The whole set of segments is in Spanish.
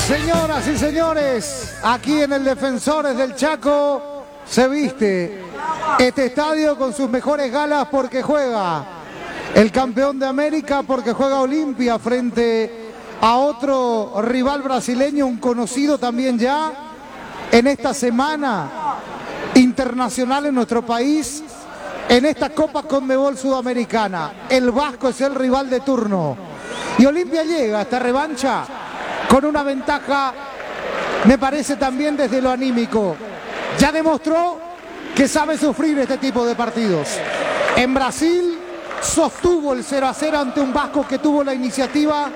Señoras y señores, aquí en el Defensores del Chaco se viste este estadio con sus mejores galas porque juega el campeón de América, porque juega Olimpia frente a otro rival brasileño, un conocido también ya en esta semana internacional en nuestro país, en esta Copa Conmebol Sudamericana. El Vasco es el rival de turno y Olimpia llega a esta revancha con una ventaja, me parece también desde lo anímico. Ya demostró que sabe sufrir este tipo de partidos. En Brasil sostuvo el 0-0 ante un Vasco que tuvo la iniciativa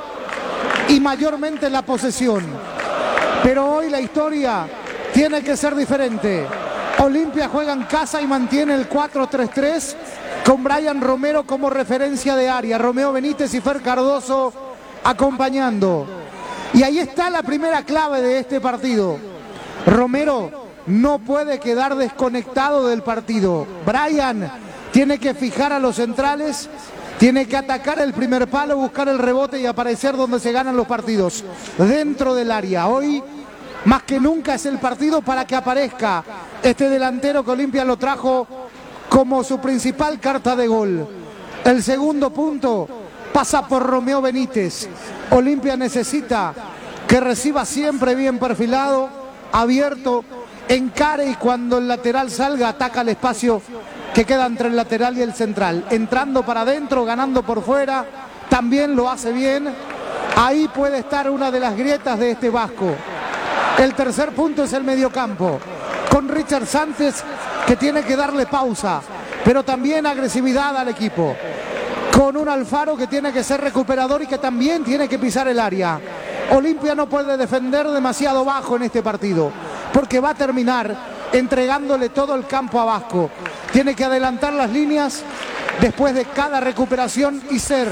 y mayormente la posesión. Pero hoy la historia tiene que ser diferente. Olimpia juega en casa y mantiene el 4-3-3 con Brian Romero como referencia de área, Romeo Benítez y Fer Cardoso acompañando. Y ahí está la primera clave de este partido. Romero no puede quedar desconectado del partido. Brian tiene que fijar a los centrales, tiene que atacar el primer palo, buscar el rebote y aparecer donde se ganan los partidos, dentro del área. Hoy, más que nunca, es el partido para que aparezca este delantero que Olimpia lo trajo como su principal carta de gol. El segundo punto pasa por Romeo Benítez. Olimpia necesita que reciba siempre bien perfilado, abierto, encare y cuando el lateral salga ataca el espacio que queda entre el lateral y el central. Entrando para adentro, ganando por fuera, también lo hace bien. Ahí puede estar una de las grietas de este Vasco. El tercer punto es el mediocampo, con Richard Sánchez que tiene que darle pausa, pero también agresividad al equipo. Con un Alfaro que tiene que ser recuperador y que también tiene que pisar el área. Olimpia no puede defender demasiado bajo en este partido, porque va a terminar entregándole todo el campo a Vasco. Tiene que adelantar las líneas después de cada recuperación y ser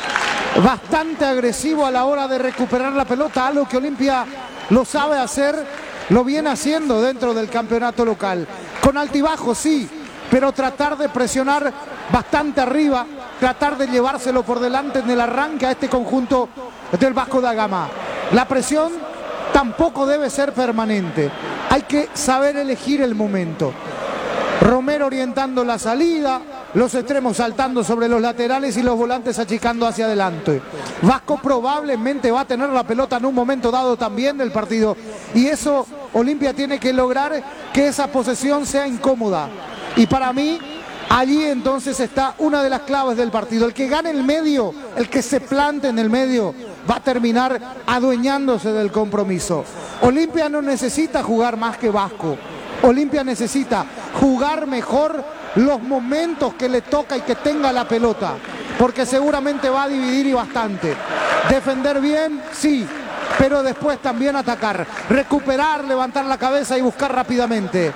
bastante agresivo a la hora de recuperar la pelota, algo que Olimpia lo sabe hacer, lo viene haciendo dentro del campeonato local. Con altibajos sí, pero tratar de presionar bastante arriba, tratar de llevárselo por delante en el arranque a este conjunto del Vasco da Gama. La presión tampoco debe ser permanente, hay que saber elegir el momento. Romero orientando la salida, los extremos saltando sobre los laterales y los volantes achicando hacia adelante. Vasco probablemente va a tener la pelota en un momento dado también del partido y eso Olimpia tiene que lograr que esa posesión sea incómoda. Y para mí allí entonces está una de las claves del partido. El que gane el medio, el que se plante en el medio, va a terminar adueñándose del compromiso. Olimpia no necesita jugar más que Vasco. Olimpia necesita jugar mejor los momentos que le toca y que tenga la pelota, porque seguramente va a dividir y bastante. Defender bien, sí, pero después también atacar, recuperar, levantar la cabeza y buscar rápidamente.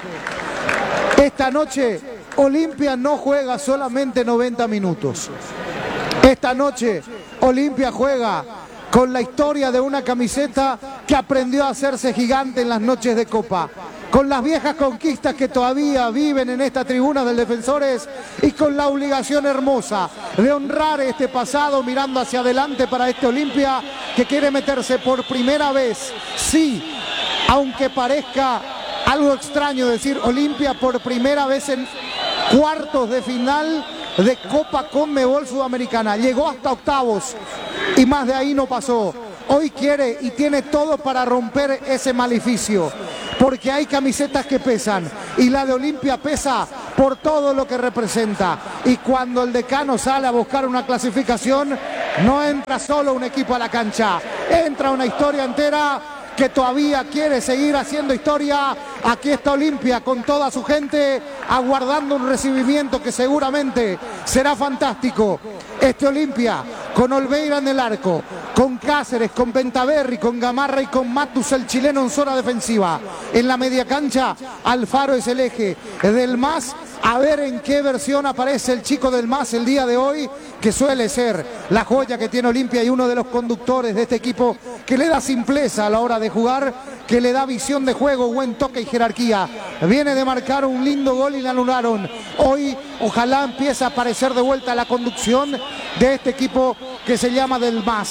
Esta noche Olimpia no juega solamente 90 minutos. Esta noche Olimpia juega con la historia de una camiseta que aprendió a hacerse gigante en las noches de Copa, con las viejas conquistas que todavía viven en esta tribuna del Defensores y con la obligación hermosa de honrar este pasado mirando hacia adelante para este Olimpia que quiere meterse por primera vez, sí, aunque parezca algo extraño decir Olimpia por primera vez en cuartos de final de Copa Conmebol Sudamericana. Llegó hasta octavos y más de ahí no pasó. Hoy quiere y tiene todo para romper ese maleficio, porque hay camisetas que pesan y la de Olimpia pesa por todo lo que representa. Y cuando el decano sale a buscar una clasificación, no entra solo un equipo a la cancha, entra una historia entera que todavía quiere seguir haciendo historia. Aquí está Olimpia con toda su gente aguardando un recibimiento que seguramente será fantástico. Este Olimpia con Olveira en el arco, con Cáceres, con Ventaverri, con Gamarra y con Matus, el chileno en zona defensiva. En la media cancha, Alfaro es el eje del MAS. A ver en qué versión aparece el chico del MAS el día de hoy, que suele ser la joya que tiene Olimpia y uno de los conductores de este equipo que le da simpleza a la hora de jugar, que le da visión de juego, buen toque y jerarquía. Viene de marcar un lindo gol y le anularon. Hoy ojalá empiece a aparecer de vuelta la conducción de este equipo que se llama del MAS.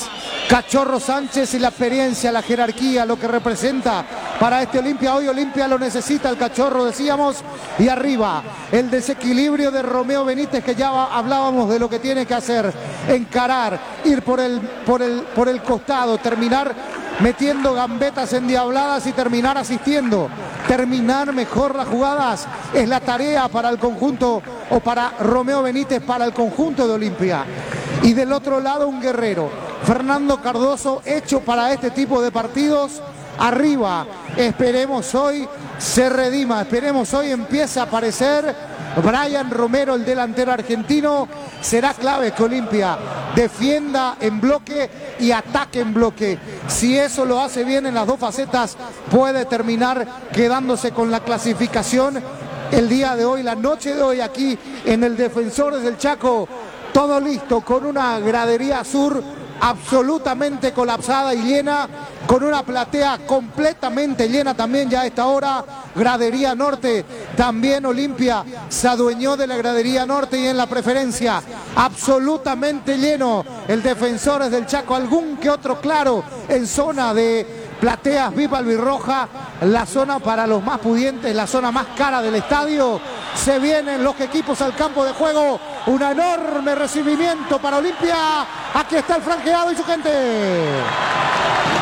Cachorro Sánchez y la experiencia, la jerarquía, lo que representa para este Olimpia. Hoy Olimpia lo necesita el Cachorro, decíamos. Y arriba, el desequilibrio de Romeo Benítez, que ya hablábamos de lo que tiene que hacer. Encarar, ir por el costado, terminar metiendo gambetas endiabladas y terminar asistiendo. Terminar mejor las jugadas es la tarea para el conjunto, o para Romeo Benítez, para el conjunto de Olimpia. Y del otro lado un guerrero, Fernando Cardoso, hecho para este tipo de partidos. Arriba, esperemos hoy se redima, esperemos hoy empiece a aparecer Brian Romero, el delantero argentino. Será clave que Olimpia defienda en bloque y ataque en bloque. Si eso lo hace bien en las dos facetas, puede terminar quedándose con la clasificación el día de hoy, la noche de hoy, aquí en el Defensores del Chaco. Todo listo, con una gradería sur absolutamente colapsada y llena, con una platea completamente llena también ya a esta hora. Gradería norte, también Olimpia se adueñó de la gradería norte y en la preferencia absolutamente lleno el Defensores del Chaco. Algún que otro claro en zona de plateas VIP albirroja, la zona para los más pudientes, la zona más cara del estadio. Se vienen los equipos al campo de juego. Un enorme recibimiento para Olimpia. Aquí está el franqueado y su gente.